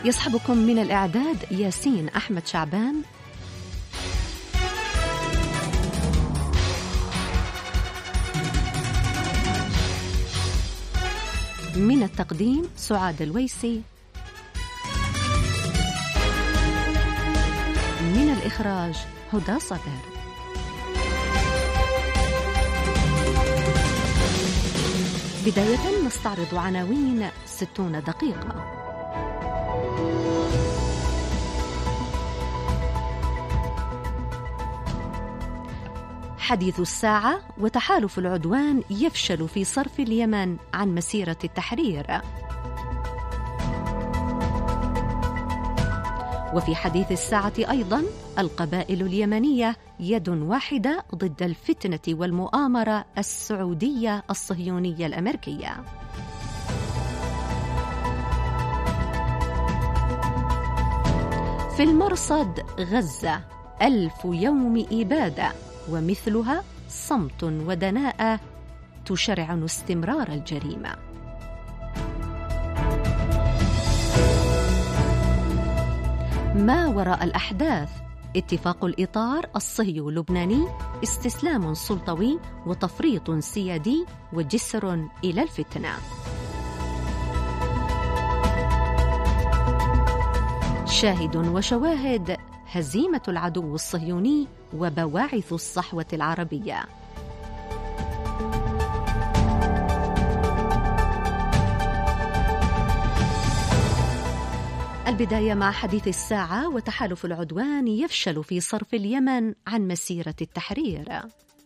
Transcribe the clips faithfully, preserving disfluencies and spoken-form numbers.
يصحبكم من الإعداد ياسين أحمد شعبان، من التقديم سعاد الويسي، من الإخراج هدى صدر. بداية نستعرض عناوين ستون دقيقة. حديث الساعة: وتحالف العدوان يفشل في صرف اليمن عن مسيرة التحرير. وفي حديث الساعة أيضا: القبائل اليمنية يد واحدة ضد الفتنة والمؤامرة السعودية الصهيونية الأمريكية. في المرصد: غزة ألف يوم إبادة ومثلها صمت ودناءة تشرعن استمرار الجريمة. ما وراء الأحداث: اتفاق الإطار الصهيو اللبناني، استسلام سلطوي وتفريط سيادي وجسر إلى الفتنة. شاهد وشواهد: هزيمة العدو الصهيوني وبواعث الصحوة العربية. البداية مع حديث الساعة: وتحالف العدوان يفشل في صرف اليمن عن مسيرة التحرير.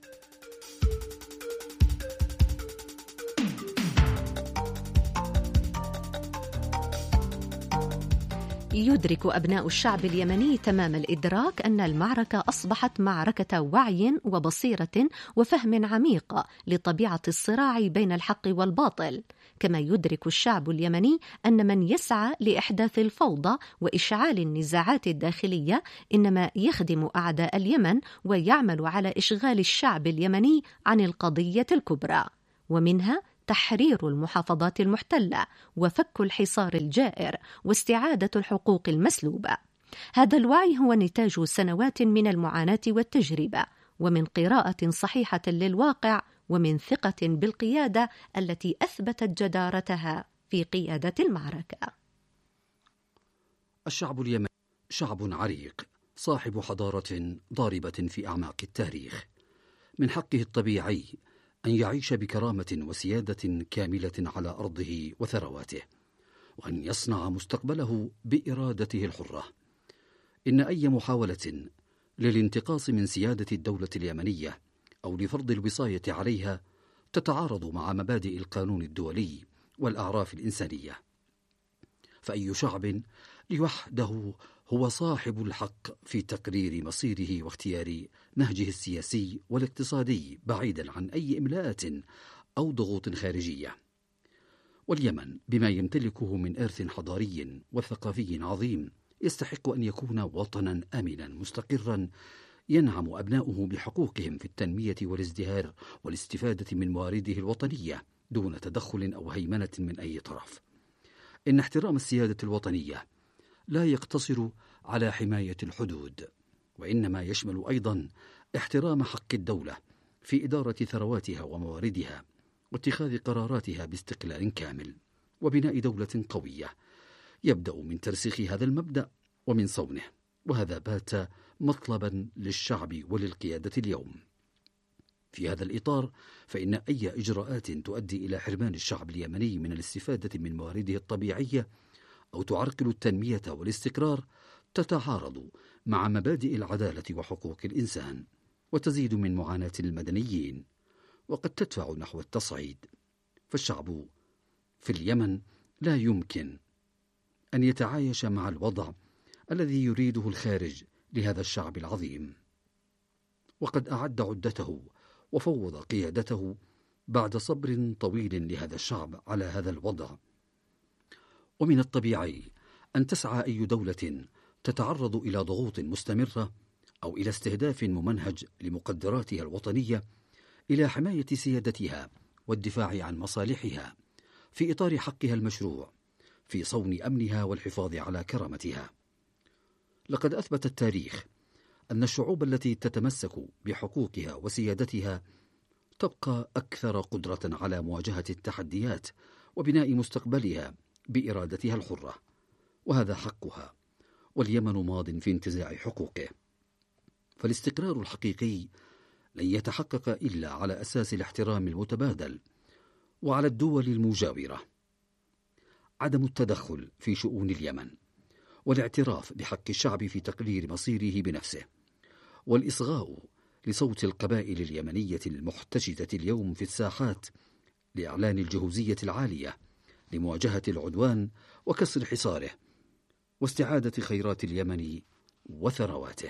يدرك أبناء الشعب اليمني تمام الإدراك أن المعركة أصبحت معركة وعي وبصيرة وفهم عميق لطبيعة الصراع بين الحق والباطل. كما يدرك الشعب اليمني أن من يسعى لإحداث الفوضى وإشعال النزاعات الداخلية إنما يخدم أعداء اليمن ويعمل على إشغال الشعب اليمني عن القضية الكبرى، ومنها تحرير المحافظات المحتلة وفك الحصار الجائر واستعادة الحقوق المسلوبة. هذا الوعي هو نتاج سنوات من المعاناة والتجربة، ومن قراءة صحيحة للواقع، ومن ثقة بالقيادة التي أثبتت جدارتها في قيادة المعركة. الشعب اليمني شعب عريق صاحب حضارة ضاربة في أعماق التاريخ. من حقه الطبيعي أن يعيش بكرامة وسيادة كاملة على أرضه وثرواته، وأن يصنع مستقبله بإرادته الحرة. إن أي محاولة للانتقاص من سيادة الدولة اليمنية أو لفرض الوصاية عليها تتعارض مع مبادئ القانون الدولي والأعراف الإنسانية. فأي شعب لوحده هو صاحب الحق في تقرير مصيره واختيار نهجه السياسي والاقتصادي بعيدا عن أي إملاءات أو ضغوط خارجية. واليمن بما يمتلكه من إرث حضاري وثقافي عظيم يستحق أن يكون وطنا آمنا مستقرا ينعم أبناؤه بحقوقهم في التنمية والازدهار والاستفادة من موارده الوطنية دون تدخل أو هيمنة من أي طرف. إن احترام السيادة الوطنية لا يقتصر على حماية الحدود، وإنما يشمل أيضا احترام حق الدولة في إدارة ثرواتها ومواردها واتخاذ قراراتها باستقلال كامل، وبناء دولة قوية يبدأ من ترسيخ هذا المبدأ ومن صونه. وهذا بات مطلبا للشعب وللقيادة اليوم. في هذا الإطار فإن أي إجراءات تؤدي إلى حرمان الشعب اليمني من الاستفادة من موارده الطبيعية أو تعرقل التنمية والاستقرار تتعارض مع مبادئ العدالة وحقوق الإنسان، وتزيد من معاناة المدنيين، وقد تدفع نحو التصعيد. فالشعب في اليمن لا يمكن أن يتعايش مع الوضع الذي يريده الخارج لهذا الشعب العظيم، وقد أعد عدته وفوض قيادته بعد صبر طويل لهذا الشعب على هذا الوضع. ومن الطبيعي أن تسعى أي دولة تتعرض إلى ضغوط مستمرة أو إلى استهداف ممنهج لمقدراتها الوطنية إلى حماية سيادتها والدفاع عن مصالحها في إطار حقها المشروع في صون أمنها والحفاظ على كرامتها. لقد أثبت التاريخ أن الشعوب التي تتمسك بحقوقها وسيادتها تبقى أكثر قدرة على مواجهة التحديات وبناء مستقبلها بإرادتها الحرة، وهذا حقها، واليمن ماض في انتزاع حقوقه. فالاستقرار الحقيقي لن يتحقق إلا على أساس الاحترام المتبادل وعلى الدول المجاورة. عدم التدخل في شؤون اليمن، والاعتراف بحق الشعب في تقرير مصيره بنفسه، والإصغاء لصوت القبائل اليمنية المحتشدة اليوم في الساحات لإعلان الجهوزية العالية لمواجهة العدوان وكسر حصاره واستعادة خيرات اليمن وثرواته.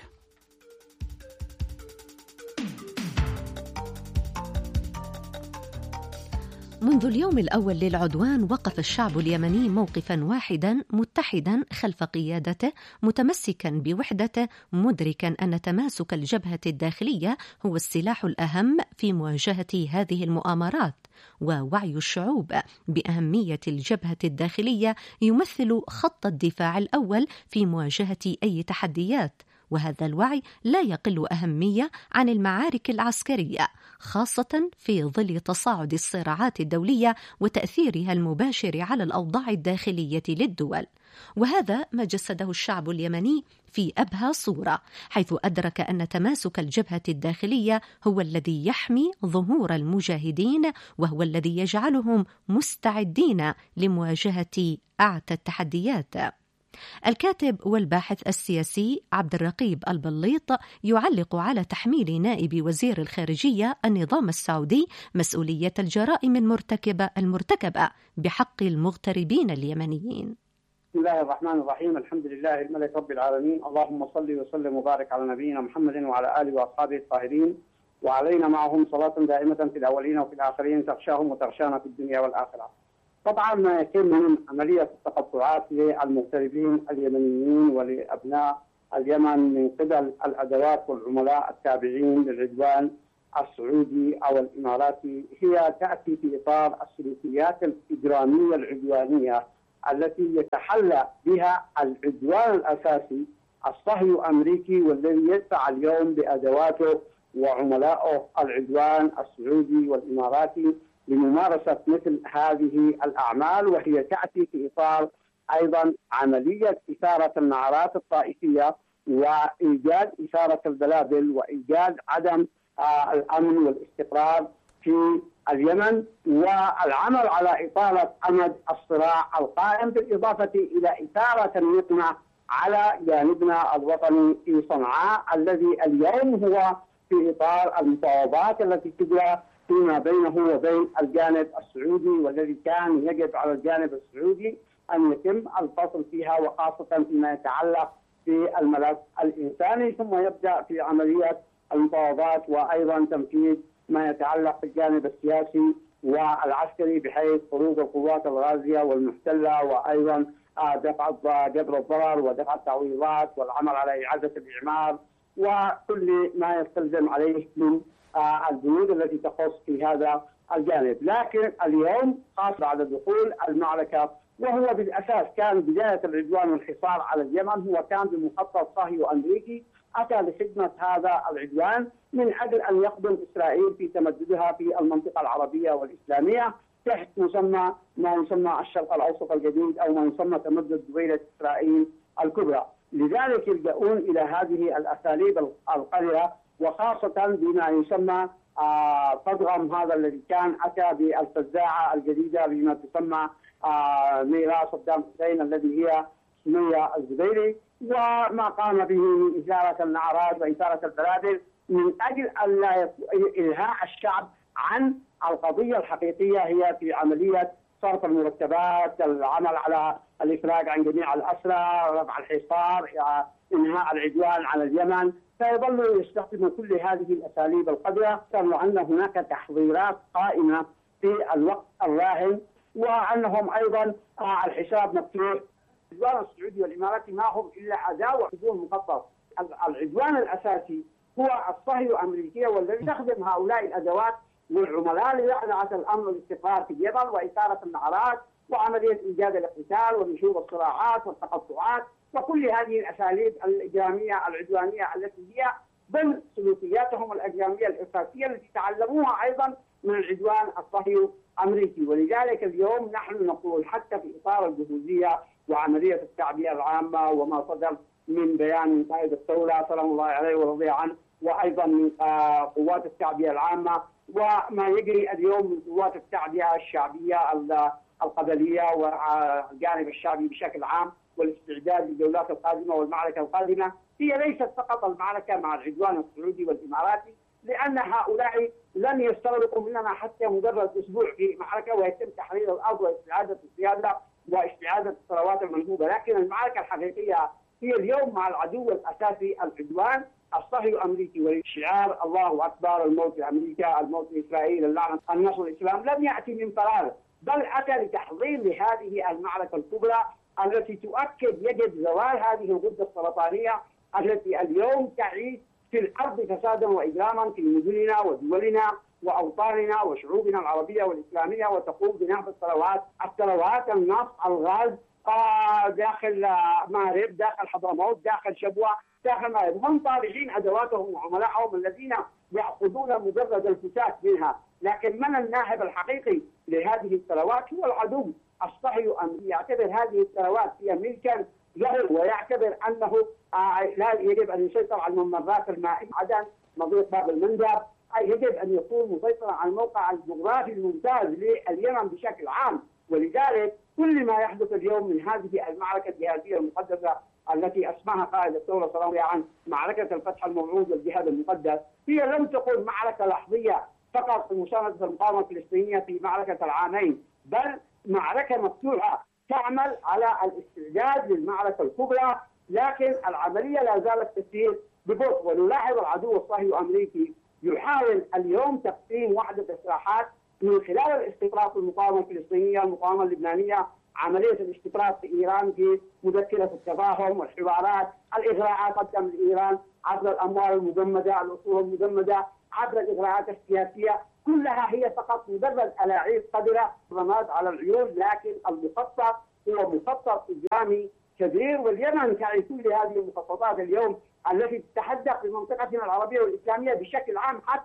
منذ اليوم الأول للعدوان وقف الشعب اليمني موقفا واحدا متحدا خلف قيادته، متمسكا بوحدته، مدركا أن تماسك الجبهة الداخلية هو السلاح الأهم في مواجهة هذه المؤامرات. ووعي الشعوب بأهمية الجبهة الداخلية يمثل خط الدفاع الأول في مواجهة أي تحديات، وهذا الوعي لا يقل أهمية عن المعارك العسكرية، خاصة في ظل تصاعد الصراعات الدولية وتأثيرها المباشر على الأوضاع الداخلية للدول. وهذا ما جسده الشعب اليمني في أبهى صورة، حيث أدرك أن تماسك الجبهة الداخلية هو الذي يحمي ظهور المجاهدين، وهو الذي يجعلهم مستعدين لمواجهة أعتى التحديات. الكاتب والباحث السياسي عبد الرقيب البليط يعلق على تحميل نائب وزير الخارجية النظام السعودي مسؤولية الجرائم المرتكبة المرتكبة بحق المغتربين اليمنيين. بسم الله الرحمن الرحيم، الحمد لله الملك رب العالمين، اللهم صل وسلم وبارك على نبينا محمد وعلى آله وأصحابه الطاهرين، وعلينا معهم صلاة دائمة في الأولين وفي الآخرين تغشاهم وتغشانا في الدنيا والآخرة. طبعا ما يتم من عملية التقطعات للمغتربين اليمنيين ولأبناء اليمن من قبل الأدوات والعملاء التابعين للعدوان السعودي أو الإماراتي هي تأتي في إطار السلوكيات الإجرامية العدوانية التي يتحلى بها العدوان الأساسي الصهيوني الأمريكي، والذي يدفع اليوم بأدواته وعملائه العدوان السعودي والإماراتي لممارسة مثل هذه الأعمال، وهي تأتي في إطار أيضا عملية إثارة النعرات الطائفية وإيجاد إثارة البلابل وإيجاد عدم آه الأمن والاستقرار في اليمن، والعمل على إطالة أمد الصراع القائم، بالإضافة إلى إثارة النقمة على جانبنا الوطني في صنعاء، الذي اليوم هو في إطار المفاوضات التي تجرى فيما بينه وبين الجانب السعودي، والذي كان يجب على الجانب السعودي أن يتم الفصل فيها، وخاصة فيما يتعلق بالملف الإنساني، ثم يبدأ في عملية المفاوضات وأيضا تنفيذ ما يتعلق بالجانب السياسي والعسكري، بحيث خروج القوات الغازية والمحتلة، وأيضا دفع جبر الضرر ودفع التعويضات والعمل على إعادة الإعمار وكل ما يستلزم عليه من البنود التي تخص في هذا الجانب. لكن اليوم خاصة بعد دخول المعركة، وهو بالأساس كان بداية العدوان والحصار على اليمن، هو كان بمخطط صهيوني أمريكي أتى لخدمة هذا العدوان من أجل أن يخدم إسرائيل في تمددها في المنطقة العربية والإسلامية تحت مسمى ما يسمى الشرق الأوسط الجديد، أو ما يسمى تمدد دويلة إسرائيل الكبرى. لذلك يلجؤون إلى هذه الأساليب القذرة، وخاصة بما يسمى آه تضغم هذا الذي كان أتى بالفزاعة الجديدة بما تسمى آه ميراث صدام حسين الذي هي سمية الزبيري، وما قام به من إثارة النعرات وإثارة البلابل من أجل أن لا إلهاء الشعب عن القضية الحقيقية، هي في عملية صرف المرتبات، العمل على الإفراج عن جميع الأسرى، رفع الحصار، إنهاء العدوان على اليمن. فيظل يستخدم كل هذه الأساليب القذرة، كما أن هناك تحضيرات قائمة في الوقت الراهن، وأنهم أيضا الحساب مفتوح. العدوان السعودي والإماراتي ما هم إلا عداوة بدون مخطط. العدوان الأساسي هو الصهيونية الأمريكية، والذي يستخدم هؤلاء الأدوات والعملاء لإعادة الأمن والاستقرار في اليمن وإثارة النعرات وعملية إيجاد الاقتتال ونشوب الصراعات والتقطعات وكل هذه الأساليب الإجرامية العدوانية التي هي ضمن سلوكياتهم الإجرامية الإرهابية التي تعلموها أيضا من العدوان الصهيوني الأمريكي. ولذلك اليوم نحن نقول حتى في إطار الجهوزية وعملية التعبئة العامة وما صدر من بيان من قائد الدولة سلام الله عليه ورضي عنه وأيضا من قوات التعبئة العامة وما يجري اليوم من قوات التعبئة الشعبية القبلية والجانب الشعبي بشكل عام والاستعداد للجولات القادمة والمعركة القادمة، هي ليست فقط المعركة مع العدوان السعودي والإماراتي، لأن هؤلاء لن يستغرقوا مننا حتى مجرد أسبوع في معركة ويتم تحرير الأرض واستعادة السيادة واستعادة الثروات المنهوبة، لكن المعركة الحقيقية هي اليوم مع العدو الأساسي العدوان الصهيوني الأمريكي. والشعار الله أكبر، الموت لأمريكا، الموت لإسرائيل، اللعنة، النصر الإسلام، لم يأتي من فراغ، بل أتى لتحضير لهذه المعركة الكبرى التي تؤكد يجب زوال هذه الغدة السرطانية التي اليوم تعيش في الأرض فسادا وإجراما في مدننا ودولنا وأوطاننا وشعوبنا العربية والإسلامية، وتقوم بنهب الثروات الثروات النفط، الغاز داخل مارب، داخل حضرموت، داخل شبوة، داخل مارب. هم طالعين أدواتهم وعملائهم الذين يأخذون مجرد الفتات منها، لكن من الناهب الحقيقي لهذه الثروات هو العدو الصهيوني. يعتبر هذه الثروات هي ملكا له، ويعتبر أنه لا يجب أن يسيطر على الممرات المائية عدن مضيق باب المندب، أي يجب أن يكون مسيطرا على الموقع الجغرافي الممتاز لليمن بشكل عام. ولذلك كل ما يحدث اليوم من هذه المعركة الجهادية المقدسة التي أسماها قائد الدولة صلى الله عليه وسلم معركة الفتح الموعود والجهاد المقدس، هي لم تكن معركة لحظية فقط في مساندة المقاومة الفلسطينية في معركة العامين، بل معركة مفتوحة تعمل على الاستعداد للمعركة الكبرى. لكن العملية لا زالت تسير ببطء، ونلاحظ العدو الصهيوني الأمريكي يحاول اليوم تقسيم وحدة الساحات من خلال الاستفراغ المقاومة الفلسطينية، المقاومة اللبنانية، عملية الاستفراغ في إيران في مذكرة التفاهم والحوارات، الإغراءات قدم لإيران عبر الأموال المجمدة، الأصول المجمدة، عبر الإغراءات السياسية، كلها هي فقط مجرد ألاعيب قدرة رماد على العيون، لكن المخطط هو مخطط إجرامي كبير. واليمن تعي كل هذه المخططات اليوم التي تتحدث في منطقتنا العربية والإسلامية بشكل عام. حتى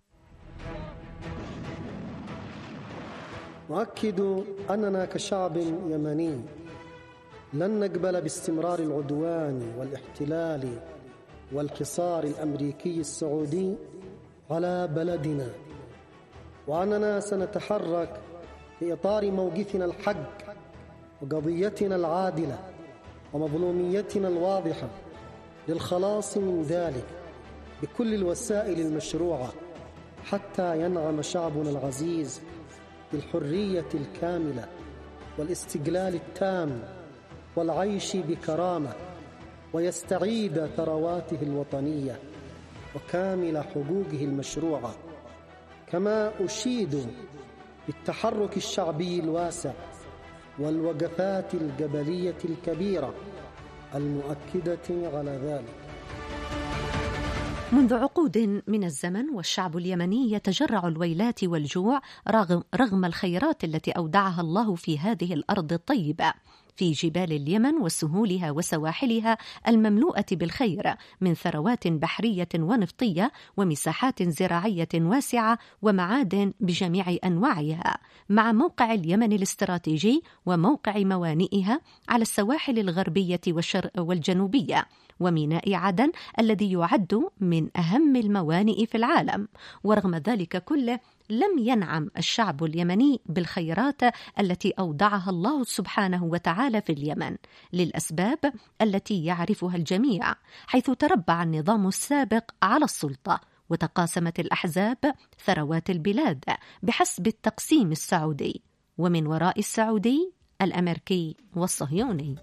نؤكد أننا كشعب يمني لن نقبل باستمرار العدوان والاحتلال والحصار الأمريكي السعودي على بلدنا، وأننا سنتحرك في إطار موقفنا الحق وقضيتنا العادلة ومظلوميتنا الواضحة للخلاص من ذلك بكل الوسائل المشروعة حتى ينعم شعبنا العزيز بالحرية الكاملة والاستقلال التام والعيش بكرامة، ويستعيد ثرواته الوطنية وكامل حقوقه المشروعة. كما أشيد بالتحرك الشعبي الواسع والوقفات القبلية الكبيرة المؤكدة على ذلك. منذ عقود من الزمن والشعب اليمني يتجرع الويلات والجوع رغم, رغم الخيرات التي أودعها الله في هذه الأرض الطيبة، في جبال اليمن وسهولها وسواحلها المملوءة بالخير من ثروات بحرية ونفطية ومساحات زراعية واسعة ومعادن بجميع أنواعها، مع موقع اليمن الاستراتيجي وموقع موانئها على السواحل الغربية والجنوبية وميناء عدن الذي يعد من أهم الموانئ في العالم. ورغم ذلك كله لم ينعم الشعب اليمني بالخيرات التي أودعها الله سبحانه وتعالى في اليمن للأسباب التي يعرفها الجميع، حيث تربع النظام السابق على السلطة وتقاسمت الأحزاب ثروات البلاد بحسب التقسيم السعودي، ومن وراء السعودي الأمريكي والصهيوني.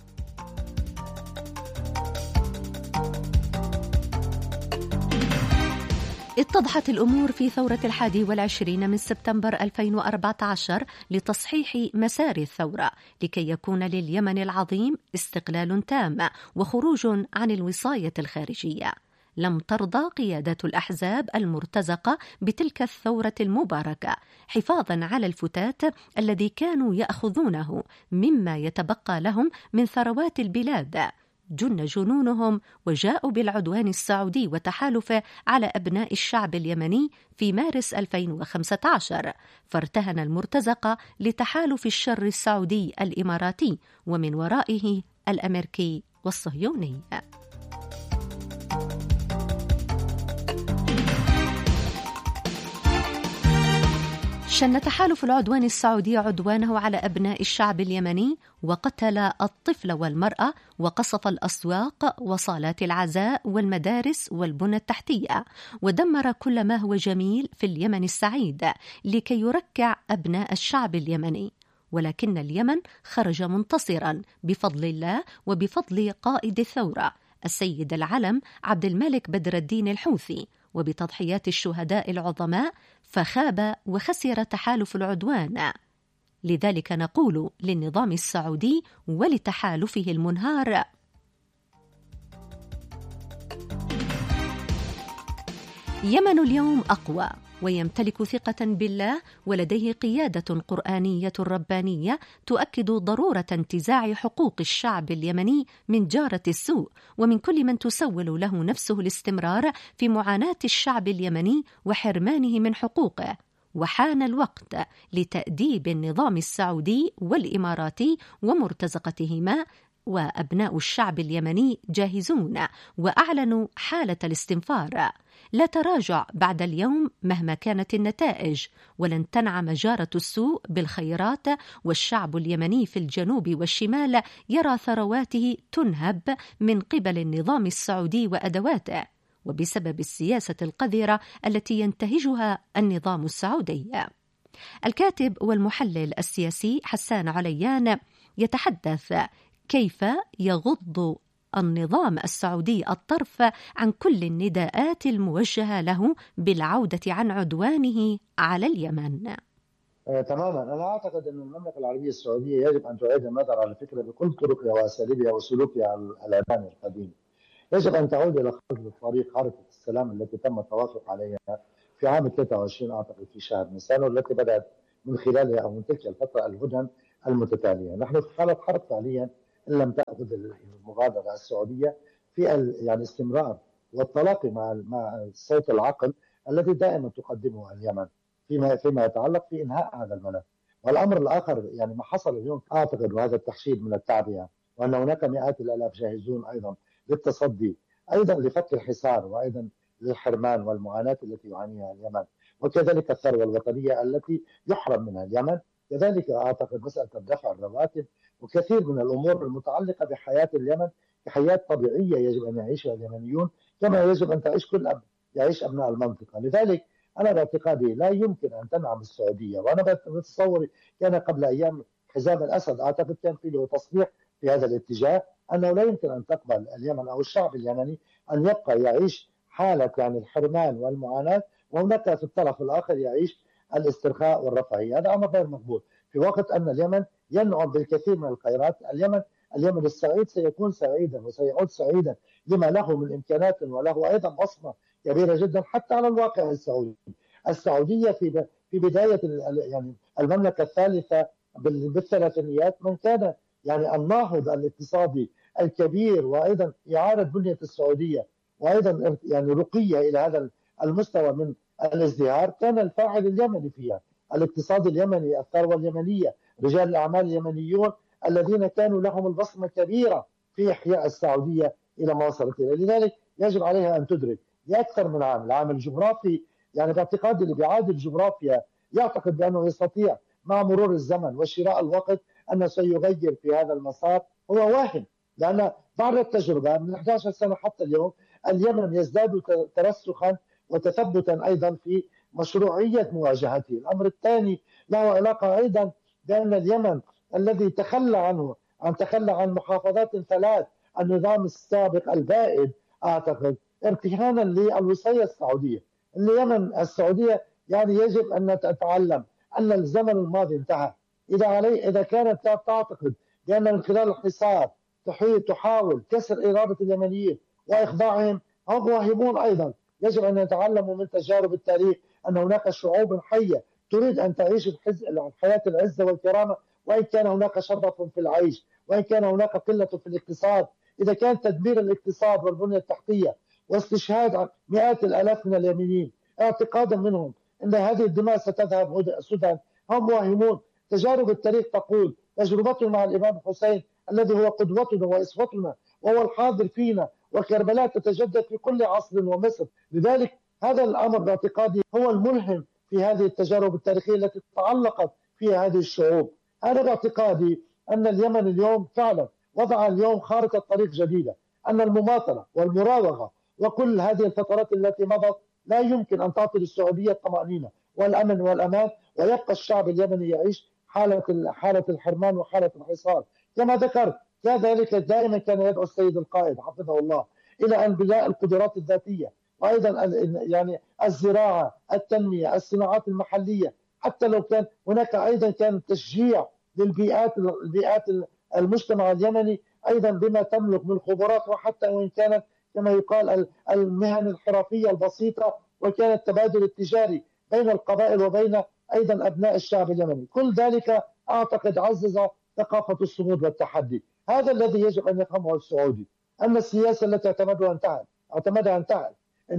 اتضحت الأمور في ثورة الحادي والعشرين من سبتمبر ألفين وأربعة عشر لتصحيح مسار الثورة لكي يكون لليمن العظيم استقلال تام وخروج عن الوصاية الخارجية. لم ترضى قيادة الأحزاب المرتزقة بتلك الثورة المباركة حفاظا على الفتات الذي كانوا يأخذونه مما يتبقى لهم من ثروات البلاد. جن جنونهم وجاءوا بالعدوان السعودي وتحالفه على أبناء الشعب اليمني في مارس ألفين وخمسة عشر، فارتهن المرتزقة لتحالف الشر السعودي الإماراتي ومن ورائه الأمريكي والصهيوني. شن تحالف العدوان السعودي عدوانه على أبناء الشعب اليمني وقتل الطفل والمرأة وقصف الأسواق وصالات العزاء والمدارس والبنى التحتية، ودمر كل ما هو جميل في اليمن السعيد لكي يركع أبناء الشعب اليمني. ولكن اليمن خرج منتصرا بفضل الله وبفضل قائد الثورة السيد العلم عبد الملك بدر الدين الحوثي وبتضحيات الشهداء العظماء، فخاب وخسر تحالف العدوان. لذلك نقول للنظام السعودي ولتحالفه المنهار: يمن اليوم أقوى ويمتلك ثقة بالله، ولديه قيادة قرآنية ربانية تؤكد ضرورة انتزاع حقوق الشعب اليمني من جارة السوء ومن كل من تسول له نفسه الاستمرار في معاناة الشعب اليمني وحرمانه من حقوقه. وحان الوقت لتأديب النظام السعودي والإماراتي ومرتزقتهما، وأبناء الشعب اليمني جاهزون وأعلنوا حالة الاستنفار. لا تراجع بعد اليوم مهما كانت النتائج، ولن تنعم جارة السوء بالخيرات، والشعب اليمني في الجنوب والشمال يرى ثرواته تنهب من قبل النظام السعودي وأدواته، وبسبب السياسة القذرة التي ينتهجها النظام السعودي. الكاتب والمحلل السياسي حسان عليان يتحدث كيف يغض النظام السعودي الطرف عن كل النداءات الموجهة له بالعودة عن عدوانه على اليمن. آه، تماما. أنا أعتقد أن المملكة العربية السعودية يجب أن تعيد النظر على الفكرة بكل طرقها وأساليبها وسلوكها العدواني القديم. يجب أن تعود إلى خطة طريق خارطة السلام التي تم التوافق عليها في عام ثلاثة وعشرين أعتقد في شهر نيسان، والتي بدأت من خلالها أو من تلك الفترة الهدن المتتالية. نحن في حالة حرب فعليا إن لم تأخذ المغادرة السعودية في يعني استمرار والتلاقي مع مع صوت العقل الذي دائما تقدمه اليمن فيما فيما يتعلق في إنهاء هذا الملف. والأمر الآخر يعني ما حصل اليوم أعتقد، وهذا التحشيد من التعبئة، وأن هناك مئات الآلاف جاهزون أيضا للتصدي أيضا لفك الحصار وأيضا للحرمان والمعاناة التي يعانيها اليمن، وكذلك الثروة الوطنية التي يحرم منها اليمن. كذلك أعتقد مسألة دفع الرواتب وكثير من الأمور المتعلقة بحياة اليمن كحياة طبيعية يجب أن يعيشها اليمنيون كما يجب أن تعيش كل أب يعيش أبناء المنطقة. لذلك أنا باعتقادي لا يمكن أن تنعم السعودية، وأنا بتصوري كان قبل أيام حزام الأسد أعتقد كان في له تصريح في هذا الاتجاه، أنه لا يمكن أن تقبل اليمن أو الشعب اليمني أن يبقى يعيش حالة يعني الحرمان والمعاناة، وهناك في الطرف الآخر يعيش الاسترخاء والرفاهية. هذا أمر غير مقبول في وقت أن اليمن ينعم بالكثير من الخيرات. اليمن اليمن السعيد سيكون سعيدا وسيعود سعيدا لما له من إمكانات، وله أيضا بصمة كبيرة جدا حتى على الواقع السعودي. السعودية في في بداية يعني المملكة الثالثة بالثلاثينيات من كان يعني الناهض الاقتصادي الكبير، وأيضا إعادة بنية السعودية وأيضا يعني رقية إلى هذا المستوى من الازدهار، كان الفاعل اليمني فيها، الاقتصاد اليمني، الثروة اليمنية، رجال الأعمال اليمنيون الذين كانوا لهم البصمة الكبيرة في إحياء السعودية إلى ما وصلت إليه. لذلك يجب عليها أن تدرك لأكثر من عام العامل الجغرافي، يعني باعتقادي اللي بيعادل الجغرافيا يعتقد بأنه يستطيع مع مرور الزمن وشراء الوقت أنه سيغير في هذا المسار هو واهم، لأن بعد التجربة من أحد عشر سنة حتى اليوم اليمن يزداد ترسخا وتثبتا أيضا في مشروعية مواجهته. الأمر الثاني له علاقة أيضا بأن اليمن الذي تخلى عنه أن تخلى عن محافظات ثلاث النظام السابق البائد أعتقد ارتهانا للوصية السعودية. اليمن السعودية يعني يجب أن تتعلم أن الزمن الماضي انتهى. إذا علي إذا كانت تعتقد بأن من خلال الحصار تحاول كسر إرادة اليمنيين وإخضاعهم هم واهمون أيضا. يجب أن نتعلم من تجارب التاريخ أن هناك شعوب حية تريد أن تعيش الحياة العزة والكرامة، وإن كان هناك شرف في العيش، وإن كان هناك قلة في الاقتصاد. إذا كان تدمير الاقتصاد والبنية التحتية واستشهاد مئات الآلاف من اليمنيين اعتقادا منهم أن هذه الدماء ستذهب سدى، هم واهمون. تجارب التاريخ تقول تجربتنا مع الإمام الحسين الذي هو قدوتنا وإسوتنا وهو الحاضر فينا، وكربلاء تتجدد في كل عصر ومصر. لذلك هذا الأمر باعتقادي هو الملهم في هذه التجارب التاريخية التي تعلقت فيها هذه الشعوب. أنا باعتقادي أن اليمن اليوم فعلا وضع اليوم خارطة طريق جديدة، أن المماطلة والمراوغة وكل هذه الفترات التي مضت لا يمكن أن تعطي للسعودية الطمأنينة والأمن والأمان، ويبقى الشعب اليمني يعيش حالة حالة الحرمان وحالة الحصار. كما ذكرت كذلك دائما كان يدعو السيد القائد حفظه الله إلى أن بناء القدرات الذاتية، وأيضا يعني الزراعة، التنمية، الصناعات المحلية، حتى لو كان هناك أيضا كان تشجيع للبيئات البيئات المجتمع اليمني أيضا بما تملك من خبرات، وحتى وإن كانت كما يقال المهن الحرفية البسيطة، وكان التبادل التجاري بين القبائل وبين أيضا أبناء الشعب اليمني. كل ذلك أعتقد عزز ثقافة الصمود والتحدي. هذا الذي يجب أن يفهمه السعودي، أن السياسة التي اعتمدها انتهت اعتمدها انتهت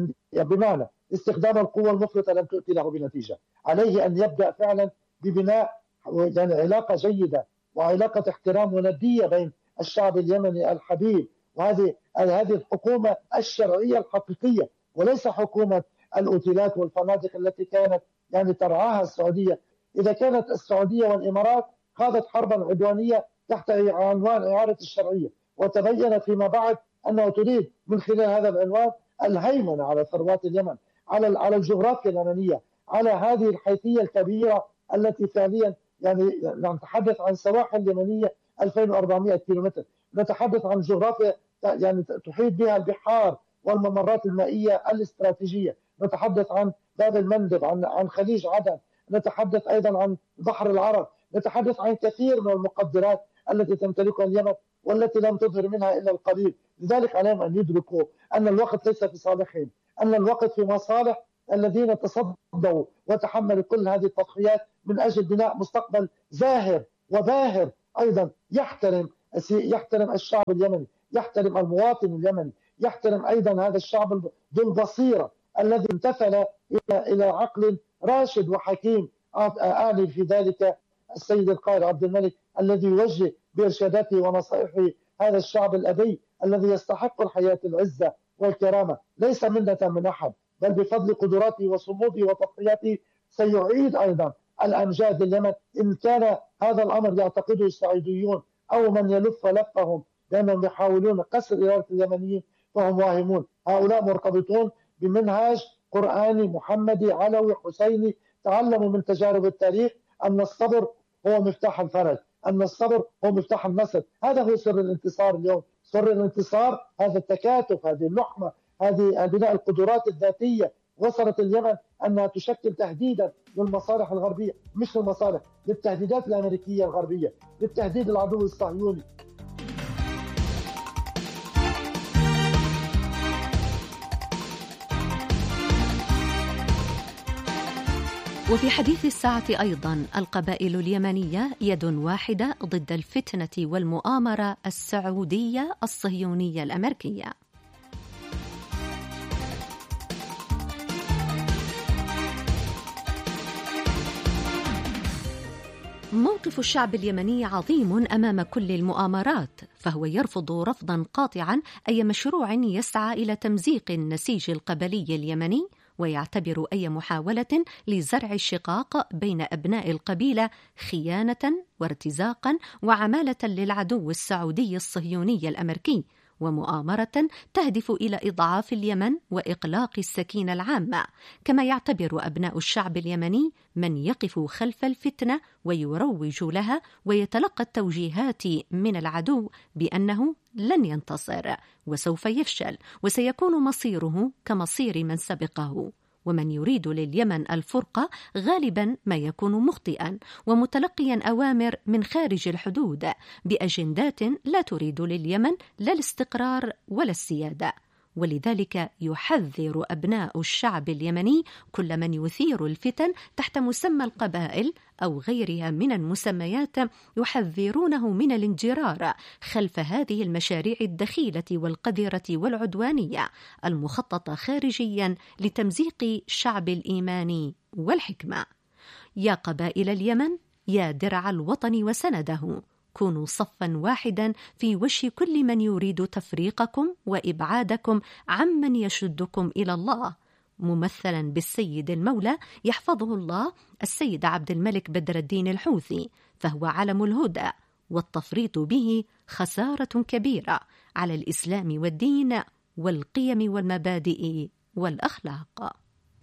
بمعنى استخدام القوة المفرطة لم تؤتي له بنتيجة. عليه أن يبدأ فعلا ببناء يعني علاقة جيدة وعلاقة احترام وندية بين الشعب اليمني الحبيب وهذه هذه الحكومة الشرعية الحقيقية، وليس حكومة الأوتيلات والفنادق التي كانت يعني ترعاها السعودية. إذا كانت السعودية والإمارات خاضت حربا عدوانية تحت عنوان إعادة الشرعية، وتبين فيما بعد أنه تريد من خلال هذا العنوان الهيمنة على ثروات اليمن، على على الجغرافيا اليمنية، على هذه الحيثية الكبيرة التي فعليا يعني نتحدث عن سواحل يمنية ألفين وأربعمئة كيلومتر، نتحدث عن جغرافيا يعني تحيط بها البحار والممرات المائية الاستراتيجية، نتحدث عن باب المندب، عن عن خليج عدن، نتحدث أيضا عن بحر العرب، نتحدث عن كثير من المقدرات التي تمتلكها اليمن والتي لم تظهر منها إلا القليل. لذلك عليهم أن يدركوا أن الوقت ليس في صالحهم، أن الوقت في مصالح الذين تصدوا وتحملوا كل هذه التضحيات من أجل بناء مستقبل زاهر وباهر أيضا يحترم يحترم الشعب اليمني، يحترم المواطن اليمني، يحترم أيضا هذا الشعب ذو البصيرة الذي امتثل إلى إلى عقل راشد وحكيم. أعني في ذلك السيد القائد عبد الملك الذي يوجه بإرشاداته ونصائحه هذا الشعب الأبي الذي يستحق الحياة العزة والكرامة، ليس منة من أحد، بل بفضل قدراته وصموده وتضحياته سيعيد أيضا الأمجاد لليمن. إن كان هذا الأمر يعتقده السعوديون أو من يلف لفهم بأنهم يحاولون قصر إرادة اليمنيين فهم واهمون. هؤلاء مرتبطون بمنهاج قرآني محمدي علوي حسيني، تعلموا من تجارب التاريخ أن الصبر هو مفتاح الفرج، أن الصبر هو مفتاح النصر. هذا هو سر الانتصار اليوم. سر الانتصار هذا التكاتف، هذه اللحمة، هذه بناء القدرات الذاتية. وصلت اليمن أنها تشكل تهديدا للمصالح الغربية، مش للمصالح، للتهديدات الأمريكية الغربية، للتهديد العدو الصهيوني. وفي حديث الساعة أيضا القبائل اليمنية يد واحدة ضد الفتنة والمؤامرة السعودية الصهيونية الأمريكية. موقف الشعب اليمني عظيم أمام كل المؤامرات، فهو يرفض رفضا قاطعا أي مشروع يسعى إلى تمزيق النسيج القبلي اليمني، ويعتبر أي محاولة لزرع الشقاق بين أبناء القبيلة خيانة وارتزاقا وعمالة للعدو السعودي الصهيوني الأمريكي، ومؤامرة تهدف إلى إضعاف اليمن وإقلاق السكينة العامة. كما يعتبر أبناء الشعب اليمني من يقف خلف الفتنة ويروج لها ويتلقى التوجيهات من العدو بأنه لن ينتصر وسوف يفشل وسيكون مصيره كمصير من سبقه. ومن يريد لليمن الفرقة غالبا ما يكون مخطئا ومتلقيا أوامر من خارج الحدود بأجندات لا تريد لليمن لا الاستقرار ولا السيادة. ولذلك يحذر أبناء الشعب اليمني كل من يثير الفتن تحت مسمى القبائل أو غيرها من المسميات، يحذرونه من الانجرار خلف هذه المشاريع الدخيلة والقذرة والعدوانية المخططة خارجيا لتمزيق شعب الإيمان والحكمة. يا قبائل اليمن، يا درع الوطن وسنده، كونوا صفا واحدا في وجه كل من يريد تفريقكم وإبعادكم عمن يشدكم إلى الله، ممثلا بالسيد المولى يحفظه الله السيد عبد الملك بدر الدين الحوثي، فهو علم الهدى، والتفريط به خسارة كبيرة على الإسلام والدين والقيم والمبادئ والأخلاق.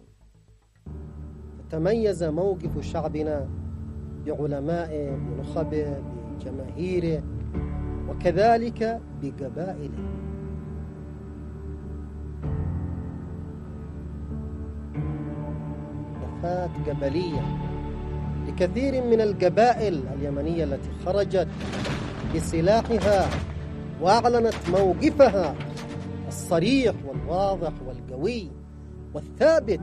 تميز موقف شعبنا بعلمائه، بنخبه، بجماهيره، وكذلك بقبائله. وقفات قبلية لكثير من القبائل اليمنية التي خرجت بسلاحها وأعلنت موقفها الصريح والواضح والقوي والثابت.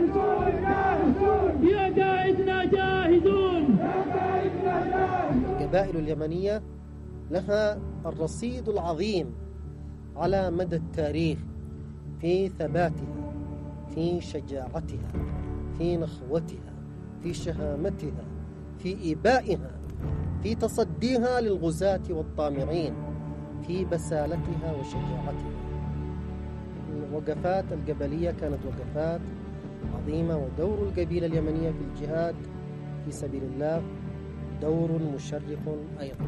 يا قائدنا جاهزون. القبائل اليمنية لها الرصيد العظيم على مدى التاريخ في ثباتها، في شجاعتها، في نخوتها، في شهامتها، في إبائها، في تصديها للغزاة والطامعين، في بسالتها وشجاعتها. الوقفات القبلية كانت وقفات عظيمة، ودور القبيلة اليمنية في الجهاد في سبيل الله دور مشرف أيضا.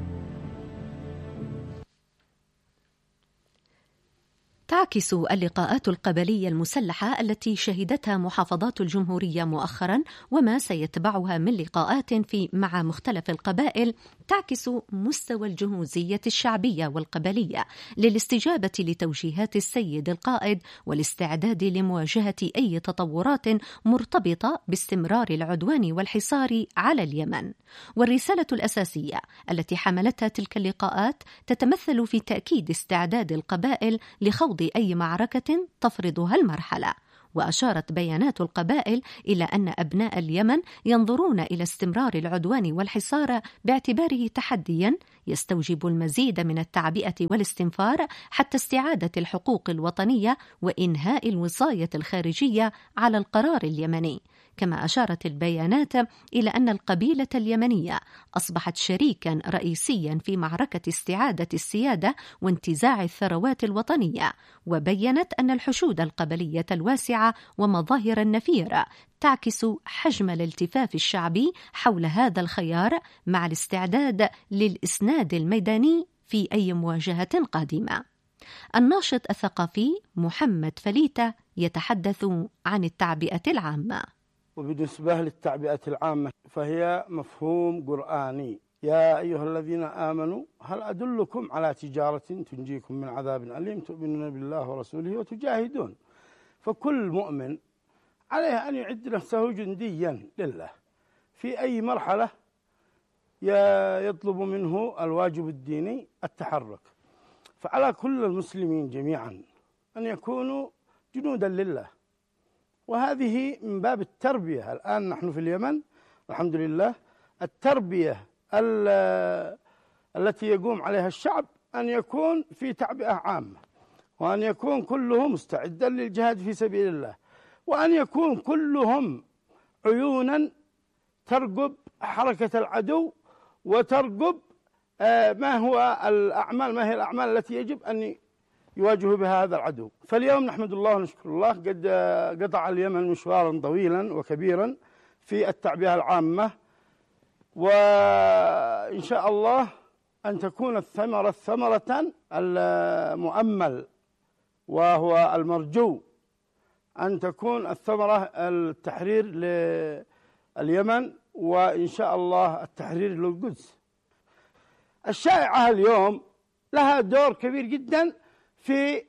تعكس اللقاءات القبلية المسلحة التي شهدتها محافظات الجمهورية مؤخرا وما سيتبعها من لقاءات في مع مختلف القبائل، تعكس مستوى الجهوزية الشعبية والقبلية للاستجابة لتوجيهات السيد القائد والاستعداد لمواجهة أي تطورات مرتبطة باستمرار العدوان والحصار على اليمن. والرسالة الأساسية التي حملتها تلك اللقاءات تتمثل في تأكيد استعداد القبائل لخوض أي معركة تفرضها المرحلة. وأشارت بيانات القبائل إلى أن أبناء اليمن ينظرون إلى استمرار العدوان والحصار باعتباره تحدياً يستوجب المزيد من التعبئة والاستنفار حتى استعادة الحقوق الوطنية وإنهاء الوصاية الخارجية على القرار اليمني. كما أشارت البيانات إلى أن القبيلة اليمنية أصبحت شريكاً رئيسياً في معركة استعادة السيادة وانتزاع الثروات الوطنية، وبيّنت أن الحشود القبلية الواسعة ومظاهر النفيرة تعكس حجم الالتفاف الشعبي حول هذا الخيار مع الاستعداد للإسناد الميداني في أي مواجهة قادمة. الناشط الثقافي محمد فليتة يتحدث عن التعبئة العامة. وبالنسبة للتعبئة العامة فهي مفهوم قرآني: يا أيها الذين آمنوا هل أدلكم على تجارة تنجيكم من عذاب أليم تؤمنون بالله ورسوله وتجاهدون. فكل مؤمن عليه أن يعد نفسه جنديا لله في أي مرحلة يطلب منه الواجب الديني التحرك. فعلى كل المسلمين جميعا أن يكونوا جنودا لله، وهذه من باب التربية. الآن نحن في اليمن الحمد لله التربية التي يقوم عليها الشعب أن يكون في تعبئة عامة، وأن يكون كلهم مستعدا للجهاد في سبيل الله، وأن يكون كلهم عيونا ترقب حركة العدو وترقب ما هو الأعمال ما هي الأعمال التي يجب أن يواجهوا بها هذا العدو. فاليوم نحمد الله ونشكر الله قد قطع اليمن مشوارا طويلا وكبيرا في التعبئة العامة، وإن شاء الله أن تكون الثمرة الثمرة المؤمل وهو المرجو أن تكون الثمرة التحرير لليمن، وإن شاء الله التحرير للقدس. الشائعة اليوم لها دور كبير جدا في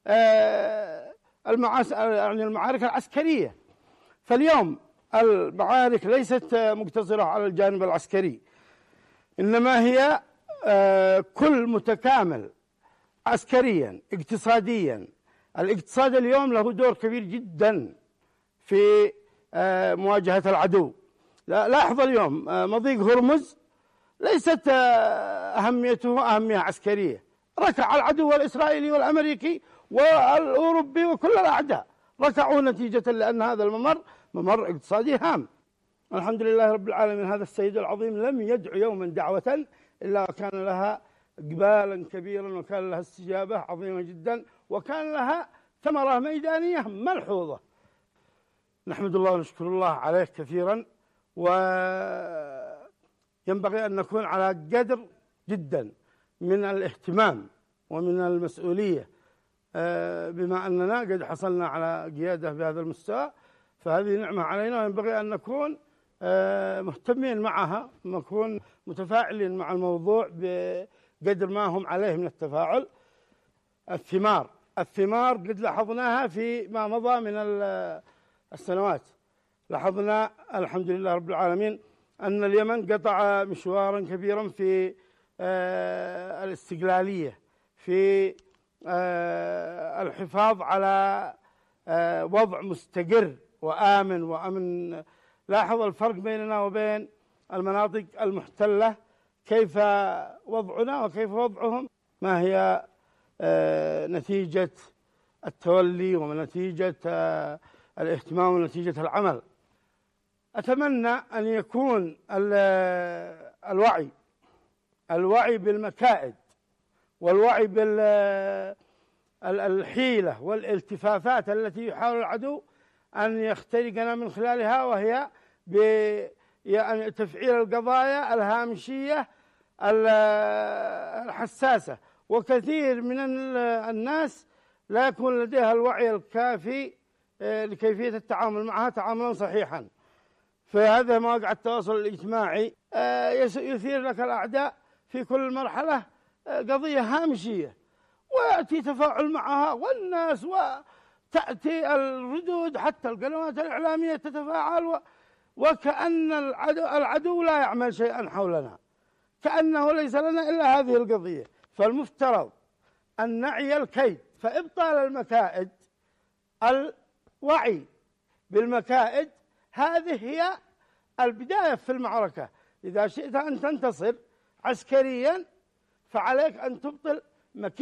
المعارك العسكرية. فاليوم المعارك ليست مقتصرة على الجانب العسكري، إنما هي كل متكامل عسكريا اقتصاديا الاقتصاد اليوم له دور كبير جدا في مواجهة العدو. لاحظ اليوم مضيق هرمز ليست أهميته أهمية عسكرية، ركع العدو الإسرائيلي والأمريكي والأوروبي وكل الأعداء ركعوا نتيجة لأن هذا الممر ممر اقتصادي هام. الحمد لله رب العالمين، هذا السيد العظيم لم يدع يوما دعوة إلا وكان لها إقبالا كبيرا وكان لها استجابة عظيمة جدا وكان لها ثمرة ميدانية ملحوظة. نحمد الله ونشكر الله عليه كثيرا، وينبغي أن نكون على قدر جدا من الاهتمام ومن المسؤولية بما أننا قد حصلنا على قيادة بهذا المستوى، فهذه نعمة علينا وينبغي أن نكون مهتمين معها، نكون متفاعلين مع الموضوع بقدر ما هم عليه من التفاعل. الثمار الثمار قد لاحظناها في ما مضى من السنوات. لاحظنا الحمد لله رب العالمين أن اليمن قطع مشوارا كبيرا في الاستقلالية، في الحفاظ على وضع مستقر وآمن وأمن. لاحظ الفرق بيننا وبين المناطق المحتلة، كيف وضعنا وكيف وضعهم، ما هي نتيجة التولي ونتيجة الاهتمام ونتيجة العمل. أتمنى أن يكون الوعي الوعي بالمكائد والوعي بالحيلة والالتفافات التي يحاول العدو أن يخترقنا من خلالها، وهي بتفعيل القضايا الهامشية الحساسة. وكثير من الناس لا يكون لديها الوعي الكافي لكيفية التعامل معها تعاملا صحيحا. فهذا مواقع التواصل الاجتماعي يثير لك الأعداء في كل مرحلة قضية هامشية، ويأتي تفاعل معها والناس، وتأتي الردود حتى القنوات الإعلامية تتفاعل، وكأن العدو, العدو لا يعمل شيئا حولنا، كأنه ليس لنا إلا هذه القضية. فالمفترض أن نعي الكيد، فإبطال المكائد، الوعي بالمكائد، هذه هي البداية في المعركة. إذا شئت أن تنتصر عسكريا فعليك أن تبطل مكيد